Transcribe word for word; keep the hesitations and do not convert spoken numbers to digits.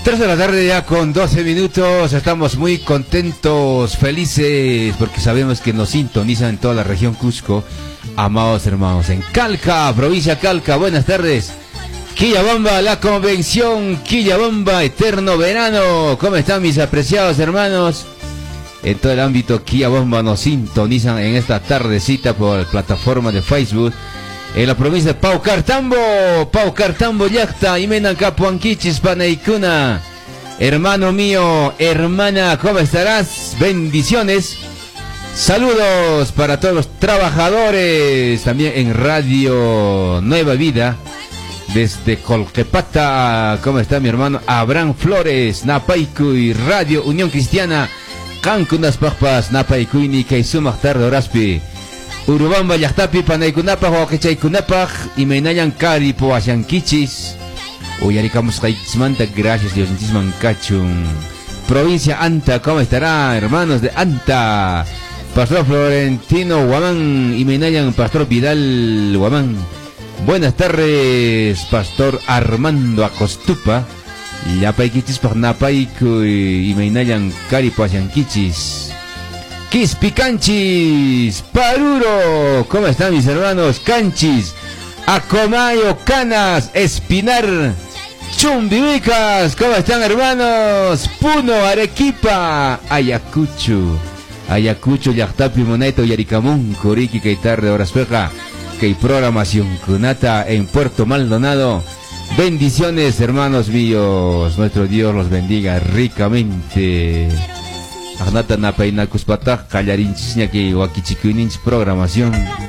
tres de la tarde ya con doce minutos, estamos muy contentos, felices, porque sabemos que nos sintonizan en toda la región Cusco, amados hermanos, en Calca, provincia Calca, buenas tardes, Quillabamba, la convención, Quillabamba, eterno verano, ¿cómo están mis apreciados hermanos? En todo el ámbito Quillabamba nos sintonizan en esta tardecita por la plataforma de Facebook. En la provincia de Paucartambo, Paucartambo Yacta, Imenan Capuanquichis, Panaicuna. Hermano mío, hermana, ¿cómo estarás? Bendiciones. Saludos para todos los trabajadores, también en Radio Nueva Vida, desde Colquepata. ¿Cómo está mi hermano? Abraham Flores, Napaicuy, Radio Unión Cristiana, Cancunas Papas, Napaicuy, ni Kaisumak Tarde Oraspi. Urubamba Yachtapi Panaykunapaj Wakechaykunapaj Imenayan Kari Poashankichis Uyaricamos Kaitzmanta, gracias Dios Manchun. Provincia Anta, ¿cómo estará? Hermanos de Anta, Pastor Florentino Guamán, Imenayan Pastor Vidal Guamán. Buenas tardes, Pastor Armando Acostupa. Yapaikichis Pagnapaiku Imenayan Kari Poashankichis. Quispi Canchis, Paruro, ¿cómo están mis hermanos? Canchis, Acomayo, Canas, Espinar, Chumbivicas, ¿cómo están hermanos? Puno, Arequipa, Ayacucho, Ayacucho, Yachtapi, Moneto, Yaricamún, Curiqui, Keitarre, Oraspeja, Kei programación Cunata en Puerto Maldonado. Bendiciones hermanos míos, nuestro Dios los bendiga ricamente. Agnata napaina kuspata kallarinchis ñaki wakichikuninch programación.